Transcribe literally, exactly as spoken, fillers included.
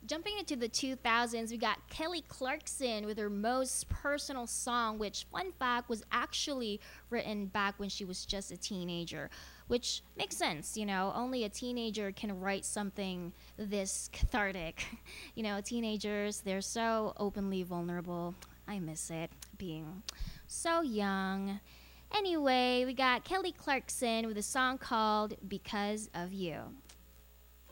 Jumping into the two thousands, we got Kelly Clarkson with her most personal song, which, fun fact, was actually written back when she was just a teenager, which makes sense, you know, only a teenager can write something this cathartic. You know, teenagers, they're so openly vulnerable. I miss it, being so young. Anyway, we got Kelly Clarkson with a song called Because of You.